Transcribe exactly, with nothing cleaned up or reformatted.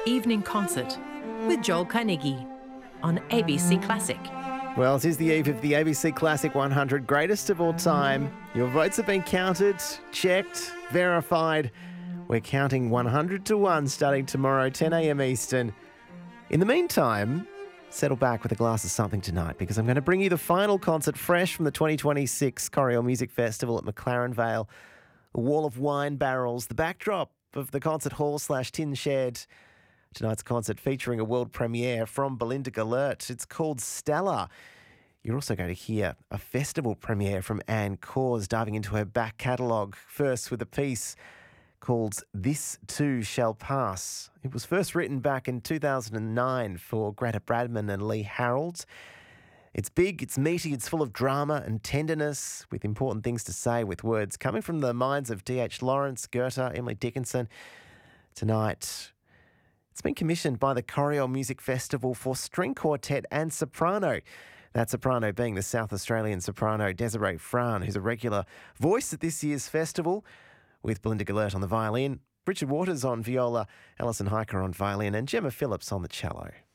Evening Concert with Joel Carnegie on A B C Classic. Well, it is the eve of the A B C Classic one hundred Greatest of All Time. Your votes have been counted, checked, verified. We're counting one hundred to one starting tomorrow, ten a.m. Eastern. In the meantime, settle back with a glass of something tonight because I'm going to bring you the final concert fresh from the twenty twenty-six Coriol Music Festival at McLaren Vale. A wall of wine barrels, the backdrop of the concert hall slash tin shed. Tonight's concert featuring a world premiere from Belinda Gellert. It's called Stella. You're also going to hear a festival premiere from Anne Cause, diving into her back catalogue. First with a piece called This Too Shall Pass. It was first written back in two thousand nine for Greta Bradman and Lee Harold. It's big, it's meaty, it's full of drama and tenderness, with important things to say, with words coming from the minds of D H Lawrence, Goethe, Emily Dickinson. Tonight, it's been commissioned by the Coriol Music Festival for string quartet and soprano. That soprano being the South Australian soprano Desiree Fran, who's a regular voice at this year's festival, with Belinda Gellert on the violin, Richard Waters on viola, Alison Hiker on violin, and Gemma Phillips on the cello.